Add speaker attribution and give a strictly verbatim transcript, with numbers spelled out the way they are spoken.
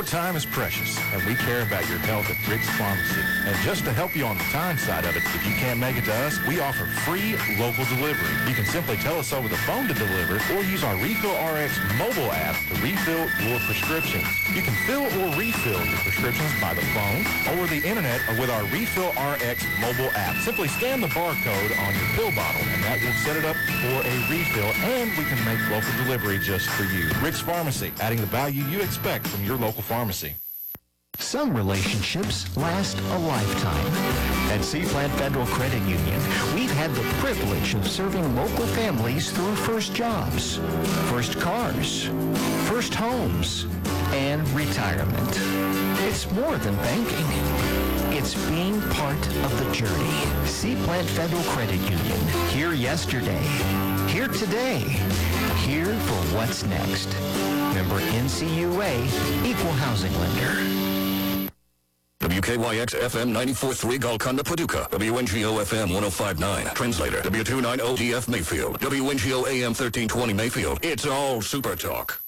Speaker 1: Your time is precious, and we care about your health at Rick's Pharmacy. And just to help you on the time side of it, if you can't make it to us, we offer free local delivery. You can simply tell us over the phone to deliver or use our Refill R X mobile app to refill your prescriptions. You can fill or refill your prescriptions by the phone, over the internet, or with our Refill R X mobile app. Simply scan the barcode on your pill bottle, and that will set it up for a refill, and we can make local delivery just for you. Rick's Pharmacy, adding the value you expect from your local pharmacy.
Speaker 2: Some relationships last a lifetime. At Seaplant Federal Credit Union, we've had the privilege of serving local families through first jobs, first cars, first homes, and retirement. It's more than banking. It's being part of the journey. Seaplant Federal Credit Union. Here yesterday. Here today. Here for what's next. Member N C U A, Equal Housing Lender.
Speaker 3: W K Y X F M ninety-four point three Golconda, Paducah. W N G O F M one oh five point nine. Translator, W two ninety D F Mayfield. W N G O A M thirteen twenty Mayfield. It's all Super Talk.